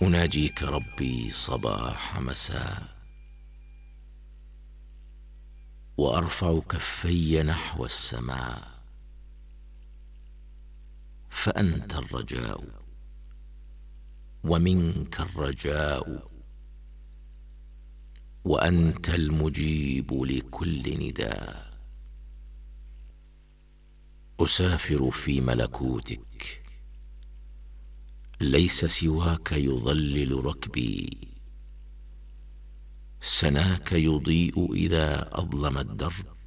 أناجيك ربي صباح مساء، وأرفع كفي نحو السماء، فأنت الرجاء ومنك الرجاء، وأنت المجيب لكل نداء. أسافر في ملكوتك، ليس سواك يظلل ركبي، سناك يضيء إذا أظلم الدرب،